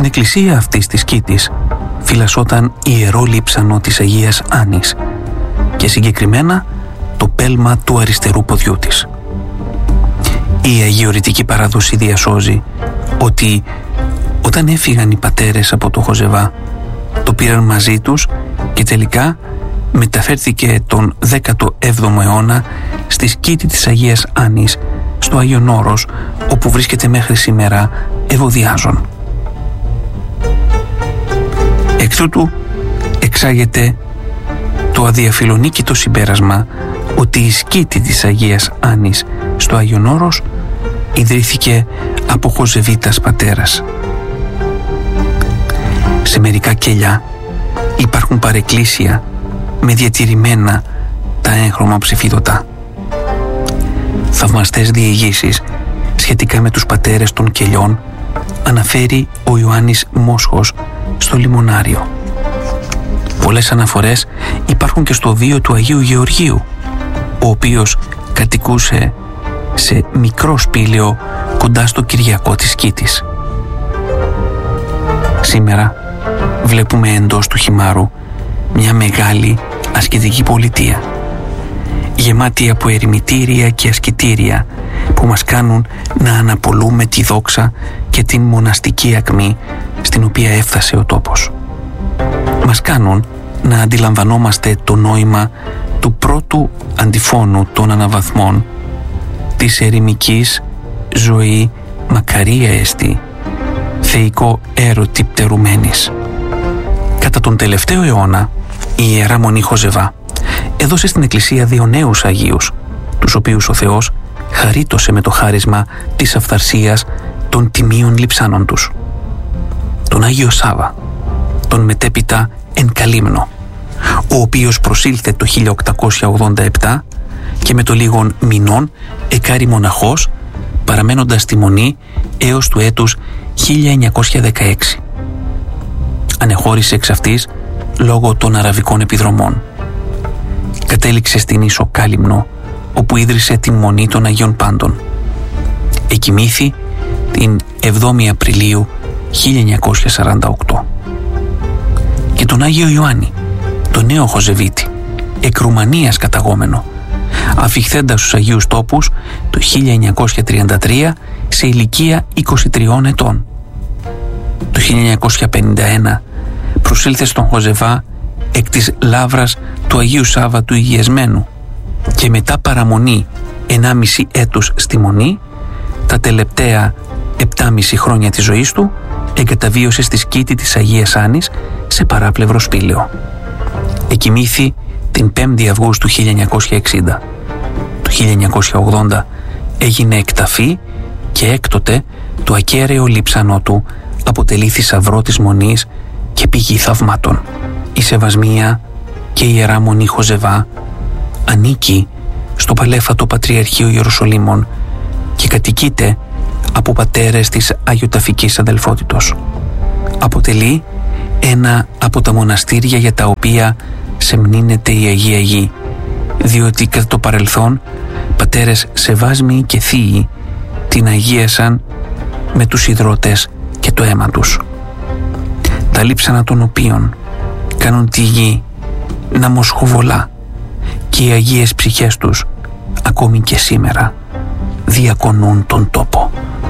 εκκλησία αυτής της Κήτης φυλασσόταν ιερό λείψανο της Αγίας Άννης και συγκεκριμένα το πέλμα του αριστερού ποδιού της. Η αγιορητική παράδοση διασώζει ότι όταν έφυγαν οι πατέρες από το Χοζεβά, το πήραν μαζί τους και τελικά μεταφέρθηκε τον 17ο αιώνα στη σκήτη της Αγίας Άννης στο Άγιον Όρος, όπου βρίσκεται μέχρι σήμερα ευωδιάζων. Εκ τούτου εξάγεται το αδιαφιλονίκητο συμπέρασμα ότι η σκήτη της Αγίας Άννης στο Άγιον Όρος ιδρύθηκε από Χοζεβίτας πατέρας. Σε μερικά κελιά υπάρχουν παρεκκλήσια με διατηρημένα τα έγχρωμα ψηφίδωτα. Θαυμαστές διηγήσεις σχετικά με τους πατέρες των κελιών αναφέρει ο Ιωάννης Μόσχος στο Λιμονάριο. Πολλές αναφορές υπάρχουν και στο βίο του Αγίου Γεωργίου, ο οποίος κατοικούσε σε μικρό σπήλαιο κοντά στο Κυριακό της Κήτης. Σήμερα βλέπουμε εντός του Χιμάρου μια μεγάλη ασκητική πολιτεία, γεμάτη από ερημητήρια και ασκητήρια που μας κάνουν να αναπολούμε τη δόξα και την μοναστική ακμή στην οποία έφτασε ο τόπος. Μας κάνουν να αντιλαμβανόμαστε το νόημα του πρώτου αντιφώνου των αναβαθμών της ερημικής ζωή μακαρία εστι, θεϊκό έρωτη πτερουμένης. Κατά τον τελευταίο αιώνα η Ιερά Μονή Χοζεβά έδωσε στην Εκκλησία δύο νέους Αγίους, τους οποίους ο Θεός χαρίτωσε με το χάρισμα της αυθαρσίας των τιμίων λειψάνων τους. Τον Άγιο Σάβα, τον μετέπειτα εν Καλύμνο, ο οποίος προσήλθε το 1887 και με το λίγων μηνών εκάρη μοναχός, παραμένοντας στη Μονή έως του έτους 1916. Ανεχώρησε εξ αυτής λόγω των αραβικών επιδρομών. Κατέληξε στην Ίσο Κάλυμνο, όπου ίδρυσε τη Μονή των Αγίων Πάντων. Εκοιμήθη την 7η Απριλίου 1948. Και τον Άγιο Ιωάννη, τον νέο Χοζεβίτη, εκ Ρουμανίας καταγόμενο, αφιχθέντα στους Αγίους Τόπους το 1933 σε ηλικία 23 ετών. Το 1951 προσήλθε στον Χοζεβά εκ της λάβρας του Αγίου Σάβα του Υγιασμένου και μετά παραμονή 1,5 έτους στη Μονή, τα τελευταία 7,5 χρόνια της ζωής του εγκαταβίωσε στη σκήτη της Αγίας Άννης σε παράπλευρο σπήλαιο. Εκοιμήθη την 5η Αυγούστου 1960. Το 1980 έγινε εκταφή και έκτοτε το ακέραιο λείψανό του αποτελεί θησαυρό της Μονής και πηγή θαυμάτων. Η Σεβασμία και η Ιερά Μονή Χοζεβά ανήκει στο παλέφατο Πατριαρχείο Ιεροσολύμων και κατοικείται από πατέρες της Αγιοταφικής Αδελφότητος. Αποτελεί ένα από τα μοναστήρια για τα οποία σεμνύνεται η Αγία Γη, διότι κατά το παρελθόν πατέρες Σεβάσμιοι και Θείοι την αγίασαν με τους ιδρώτες και το αίμα τους. Τα λείψανα των οποίων κάνουν τη γη να μοσχοβολά και οι αγίες ψυχές τους ακόμη και σήμερα διακονούν τον τόπο.